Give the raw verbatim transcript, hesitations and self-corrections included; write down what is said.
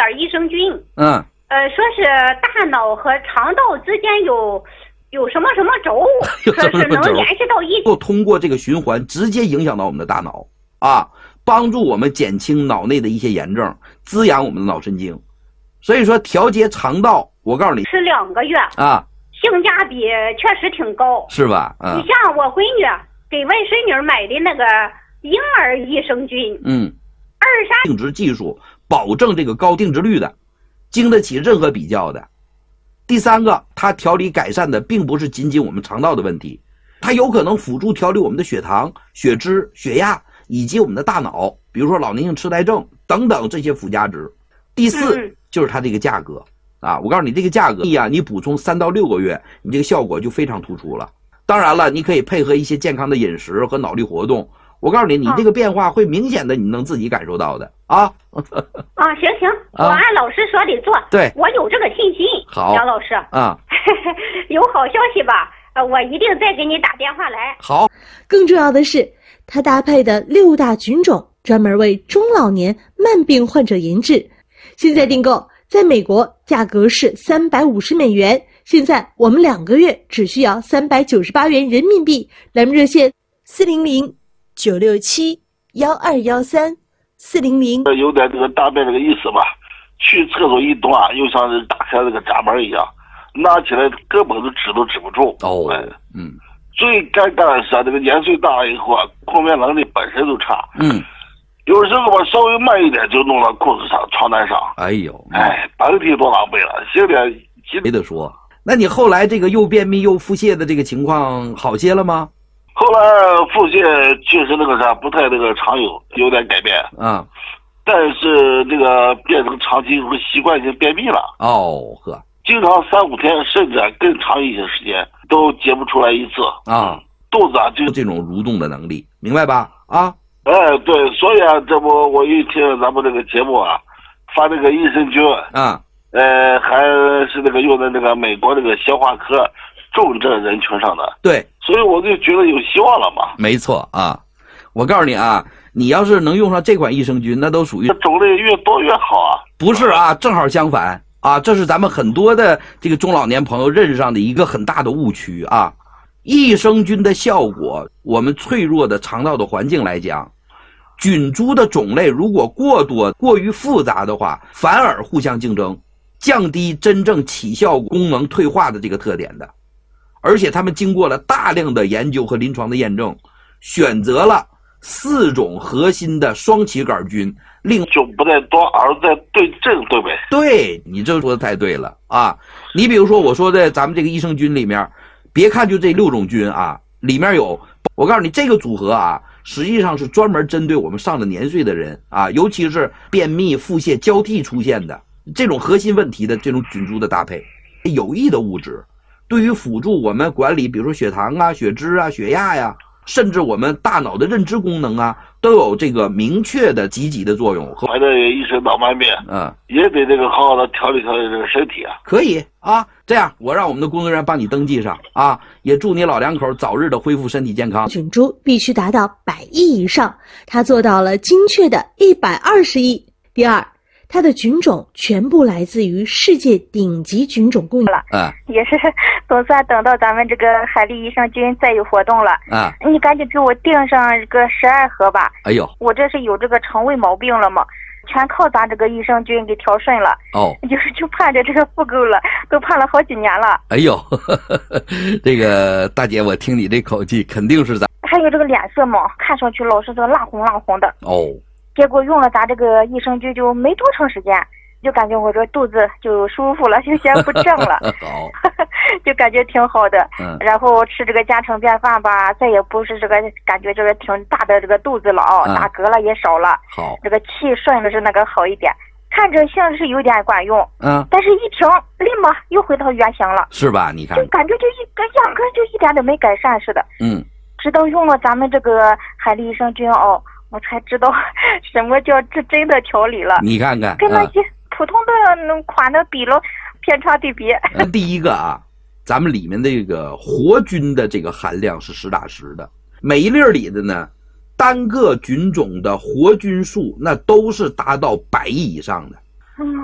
益生菌。 嗯， 呃，说是大脑和肠道之间有有什么什么轴，说是能联系到一起， 通过这个循环直接影响到我们的大脑啊，帮助我们减轻脑内的一些炎症，滋养我们的脑神经。所以说调节肠道，我告诉你， 吃两个月啊， 性价比确实挺高， 是吧？啊， 你像我闺女给外孙女买的那个婴儿益生菌， 嗯， 二三定植技术保证这个高定植率的，经得起任何比较的。第三个，它调理改善的并不是仅仅我们肠道的问题，它有可能辅助调理我们的血糖、血脂、血压以及我们的大脑，比如说老年性痴呆症等等这些附加值。第四、嗯、就是它这个价格啊，我告诉你这个价格呀，你补充三到六个月，你这个效果就非常突出了。当然了，你可以配合一些健康的饮食和脑力活动，我告诉你，你这个变化会明显的，你能自己感受到的啊。 啊，行行，我按老师说的做， 对， 我有这个信心。 好， 杨老师啊， 有好消息吧？呃，我一定再给你打电话来。 好， 更重要的是，它搭配的六大菌种专门为中老年慢病患者研制。现在订购，在美国价格是三百五十美元，现在我们两个月只需要三百九十八元人民币。来电热线四零零九六七幺二幺三四零零。 有点这个大便这个意思吧，去厕所一动啊，又像是打开那个闸门一样，拿起来根本都止都止不住。 哦，嗯， 最尴尬的是啊，这个年岁大了以后啊，控便能力本身就差。 嗯。 有时候吧，稍微慢一点就弄到裤子上、床单上。 哎呦， 哎，甭提多狼狈了，现在没得说。那你后来这个又便秘又腹泻的这个情况好些了吗？ 后来腹泻确实那个啥不太那个常有，有点改变啊， 但是这个变成长期和习惯性便秘了。 哦呵， 经常三五天甚至更长一些时间都解不出来一次啊， 肚子啊就这种蠕动的能力，明白吧？啊。 哎，对，所以啊，这不我一听咱们这个节目啊，发那个益生菌啊， 呃，还是那个用的那个美国那个消化科重症人群上的， 对， 所以我就觉得有希望了嘛。 没错啊，我告诉你啊，你要是能用上这款益生菌，那都属于种类越多越好啊。 不是啊，正好相反啊，这是咱们很多的这个中老年朋友认识上的一个很大的误区啊。益生菌的效果，我们脆弱的肠道的环境来讲，菌株的种类如果过多、过于复杂的话，反而互相竞争，降低真正起效功能退化的这个特点的。而且他们经过了大量的研究和临床的验证，选择了四种核心的双歧杆菌，另就不再多，而在对症，对不对？ 对，你这说的太对了啊！你比如说我说的咱们这个益生菌里面，别看就这六种菌啊，里面有，我告诉你这个组合啊，实际上是专门针对我们上了年岁的人啊，尤其是便秘、腹泻交替出现的这种核心问题的这种菌株的搭配，有益的物质对于辅助我们管理，比如说血糖啊、血脂啊、血压呀，甚至我们大脑的认知功能啊，都有这个明确的积极的作用。 反正一身脑慢病， 嗯， 也得这个好好的调理调理这个身体啊。 可以啊，这样我让我们的工作人员帮你登记上啊，也祝你老两口早日的恢复身体健康。 菌株必须达到百亿以上，它做到了精确的一百二十亿。第二，它的菌种全部来自于世界顶级菌种供应了， 嗯， 也是总算等到咱们这个海力益生菌再有活动了， 啊， 你赶紧给我订上个十二盒吧。 哎呦，我这是有这个肠胃毛病了嘛，全靠咱这个益生菌给调顺了。 哦， 就是就盼着这个复购了，都盼了好几年了。 哎呦，呵呵呵，这个大姐，我听你这口气，肯定是咱。 还有这个脸色嘛，看上去老是这个蜡红蜡红的。 哦。 结果用了咱这个益生菌就没多长时间，就感觉我这肚子就舒服了，就先不胀了。 好， 就感觉挺好的。 嗯。 然后吃这个家常便饭吧，再也不是这个感觉这个挺大的这个肚子了啊，嗯、打嗝了也少了。 好。 这个气顺的是那个好一点，看着像是有点管用。 嗯。 但是一停，立马又回到原形了。 是吧？你看。 就感觉就一个压根就一点都没改善似的。 嗯。 直到用了咱们这个海力益生菌哦。我才知道什么叫这真的调理了。 你看看， 跟那些普通的款的比了，天差地别。 那第一个啊，咱们里面这个活菌的这个含量是实打实的，每一粒里的呢，单个菌种的活菌数那都是达到百亿以上的。 嗯。